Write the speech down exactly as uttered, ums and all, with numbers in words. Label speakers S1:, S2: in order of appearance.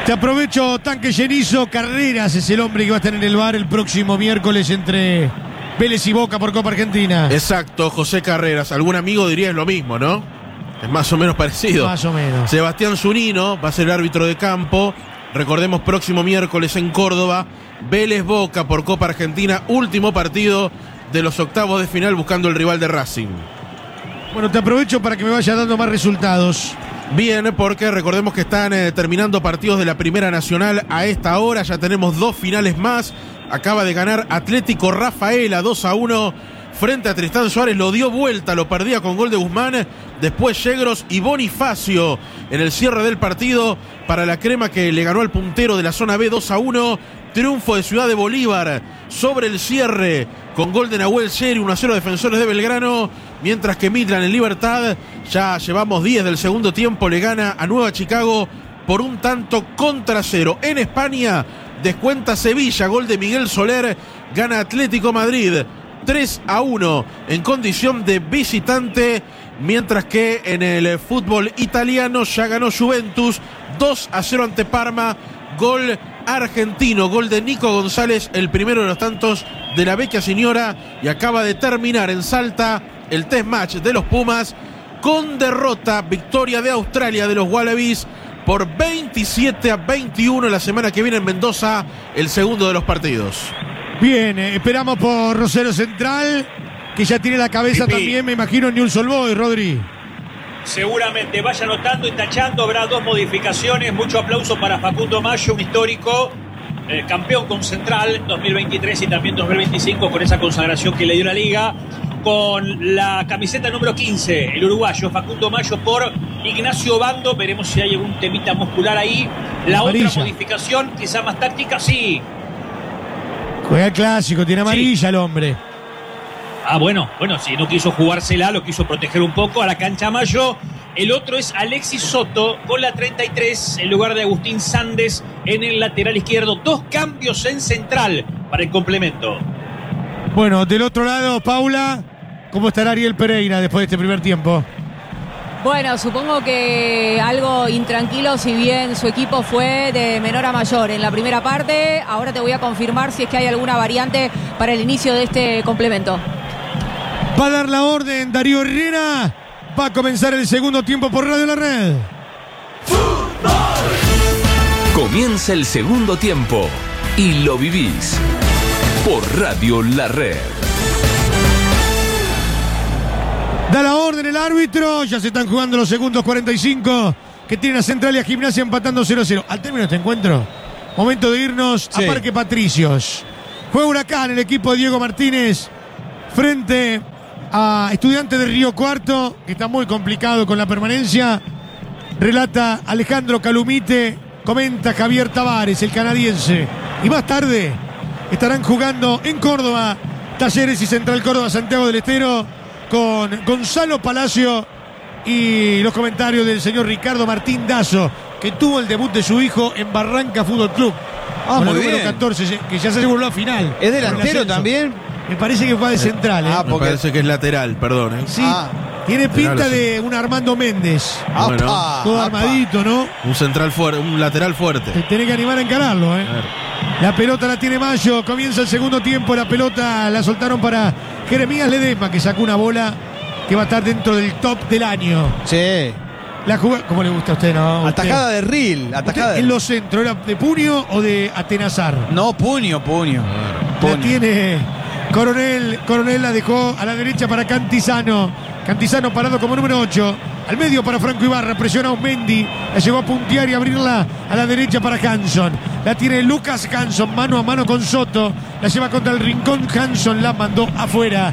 S1: Te aprovecho, tanque llenizo. Carreras es el hombre que va a estar en el bar el próximo miércoles entre Vélez y Boca por Copa Argentina.
S2: Exacto, José Carreras. Algún amigo diría lo mismo, ¿no? Es más o menos parecido.
S1: Más o menos.
S2: Sebastián Zunino va a ser el árbitro de campo. Recordemos, próximo miércoles en Córdoba, Vélez Boca por Copa Argentina. Último partido de los octavos de final buscando el rival de Racing.
S1: Bueno, te aprovecho para que me vaya dando más resultados.
S2: Bien, porque recordemos que están eh, terminando partidos de la Primera Nacional a esta hora. Ya tenemos dos finales más. Acaba de ganar Atlético Rafaela dos a uno frente a Tristán Suárez. Lo dio vuelta, lo perdía con gol de Guzmán. Después Yegros y Bonifacio en el cierre del partido para la crema que le ganó al puntero de la zona B dos a uno. Triunfo de Ciudad de Bolívar sobre el cierre con gol de Nahuel Seri, uno a cero Defensores de Belgrano, mientras que Midland en Libertad, ya llevamos diez del segundo tiempo, le gana a Nueva Chicago por un tanto contra cero. En España descuenta Sevilla, gol de Miguel Soler, gana Atlético Madrid tres a uno en condición de visitante, mientras que en el fútbol italiano ya ganó Juventus dos a cero ante Parma, gol argentino, gol de Nico González, el primero de los tantos de la Vecchia Signora, y acaba de terminar en Salta el test match de los Pumas con derrota, victoria de Australia de los Wallabies por veintisiete a veintiuno. La semana que viene en Mendoza, el segundo de los partidos.
S1: Bien, eh, esperamos por Rosario Central, que ya tiene la cabeza
S2: Pipi.
S1: también, me imagino, en Newell's Old Boys, Rodri.
S3: Seguramente vaya anotando y tachando, habrá dos modificaciones. Mucho aplauso para Facundo Mayo, un histórico, eh, campeón con Central dos mil veintitrés y también dos mil veinticinco, con esa consagración que le dio la Liga. Con la camiseta número quince, el uruguayo Facundo Mayo por Ignacio Bando. Veremos si hay algún temita muscular ahí. La
S1: Amarilla.
S3: otra modificación, quizá más táctica, sí.
S1: Juega el clásico, tiene amarilla
S3: Sí.
S1: el hombre.
S3: Ah, bueno, bueno, si no quiso jugársela, lo quiso proteger un poco a la cancha Mayo. El otro es Alexis Soto con la treinta y tres en lugar de Agustín Sandes en el lateral izquierdo. Dos cambios en Central para el complemento.
S1: Bueno, del otro lado, Paula, ¿cómo estará Ariel Pereira después de este primer tiempo?
S4: Bueno, supongo que algo intranquilo, si bien su equipo fue de menor a mayor en la primera parte. Ahora te voy a confirmar si es que hay alguna variante para el inicio de este complemento.
S1: Va a dar la orden Darío Herrera. Va a comenzar el segundo tiempo por Radio La Red.
S5: Comienza el segundo tiempo y lo vivís por Radio La Red.
S1: Da la orden el árbitro. Ya se están jugando los segundos cuarenta y cinco que tiene a Central y a Gimnasia empatando cero a cero. Al término de este encuentro, momento de irnos
S6: Sí.
S1: a Parque Patricios. Juega Huracán, el equipo de Diego Martínez, frente a Estudiantes de Río Cuarto, que está muy complicado con la permanencia. Relata Alejandro Calumite, comenta Javier Tavares, el canadiense. Y más tarde estarán jugando en Córdoba, Talleres y Central Córdoba, Santiago del Estero, con Gonzalo Palacio y los comentarios del señor Ricardo Martín Dazo, que tuvo el debut de su hijo en Barranca Fútbol Club.
S6: Ah,
S1: con
S6: muy
S1: el número
S6: bien.
S1: catorce, que ya se volvió a final.
S6: ¿Es
S1: Con el
S6: delantero
S1: ascenso.
S6: también?
S1: Me parece que fue de central, ¿eh?
S6: Ah,
S2: Me
S6: porque-
S2: parece que es lateral, perdón. ¿eh?
S1: Sí,
S6: Ah.
S1: tiene pinta
S2: Lateral, sí.
S1: de un Armando Méndez.
S2: Bueno,
S6: Apa,
S1: Todo
S6: apa.
S1: armadito, ¿no?
S2: Un central fuerte, un lateral fuerte.
S1: Te tenés que animar a encararlo, ¿eh?
S2: A ver.
S1: La pelota la tiene Mayo, comienza el segundo tiempo, la pelota la soltaron para Jeremías Ledesma, que sacó una bola que va a estar dentro del top del año.
S6: Sí.
S1: La jugada, ¿cómo le gusta a usted, no? Usted-
S6: Atajada de Ril.
S1: usted
S6: Atajada de...
S1: en los centros, ¿era de puño o de atenazar?
S6: No, puño, puño.
S1: La
S6: Puño.
S1: tiene Coronel, Coronel la dejó a la derecha para Cantizano. Cantizano parado como número ocho. Al medio para Franco Ibarra, presiona a Osmendi. La llegó a puntear y abrirla a la derecha para Hanson. La tiene Lucas Hanson, mano a mano con Soto. La lleva contra el rincón, Hanson la mandó afuera.